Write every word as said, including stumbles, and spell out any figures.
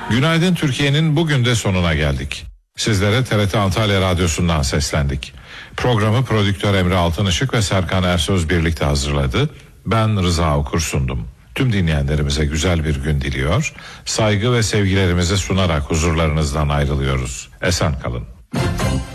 Günaydın Türkiye'nin bugün de sonuna geldik. Sizlere T R T Antalya Radyosu'ndan seslendik. Programı prodüktör Emre Altınışık ve Serkan Ersöz birlikte hazırladı. Ben Rıza Okur sundum. Tüm dinleyenlerimize güzel bir gün diliyor, saygı ve sevgilerimizi sunarak huzurlarınızdan ayrılıyoruz. Esen kalın.